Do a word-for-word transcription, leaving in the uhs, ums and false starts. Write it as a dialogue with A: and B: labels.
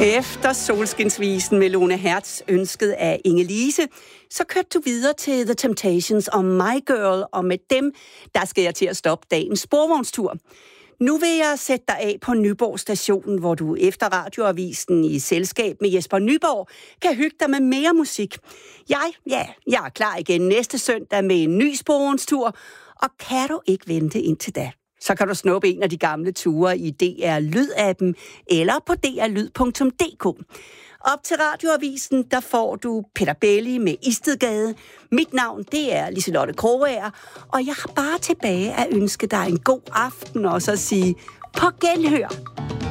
A: Efter Solskinsvisen med Lone Hertz, ønsket af Inge-Lise, så kørte du videre til The Temptations og My Girl, og med dem, der skal jeg til at stoppe dagens sporvognstur. Nu vil jeg sætte dig af på Nyborg Station, hvor du efter radioavisen i selskab med Jesper Nyborg kan hygge dig med mere musik. Jeg, ja, jeg er klar igen næste søndag med en ny sporvognstur, og kan du ikke vente indtil da, så kan du snuppe en af de gamle ture i D R Lyd-appen eller på d r lyd punktum d k. Op til radioavisen, der får du Peter Belli med Istedgade. Mit navn, det er Liselotte Krogager, og jeg har bare tilbage at ønske dig en god aften og så sige på genhør.